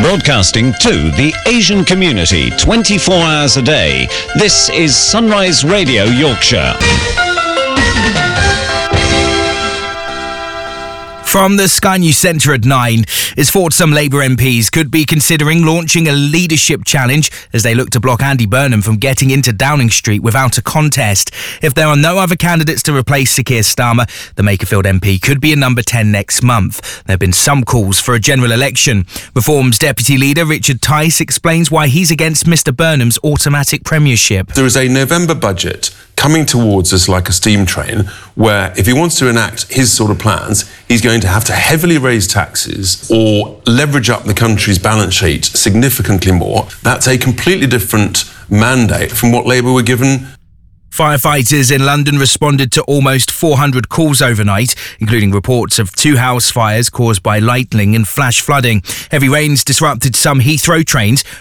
Broadcasting to the Asian community 24 hours a day. This is Sunrise Radio Yorkshire. From the Sky News Centre at 9, it's thought some Labour MPs could be considering launching a leadership challenge as they look to block Andy Burnham from getting into Downing Street without a contest. If there are no other candidates to replace Sir Keir Starmer, the Makerfield MP could be a number 10 next month. There have been some calls for a general election. Reform's Deputy Leader Richard Tice explains why he's against Mr Burnham's automatic premiership. There is a November budget coming towards us like a steam train, where if he wants to enact his sort of plans, he's going to have to heavily raise taxes or leverage up the country's balance sheet significantly more. That's a completely different mandate from what Labour were given. Firefighters in London responded to almost 400 calls overnight, including reports of 2 house fires caused by lightning and flash flooding. Heavy rains disrupted some Heathrow trains.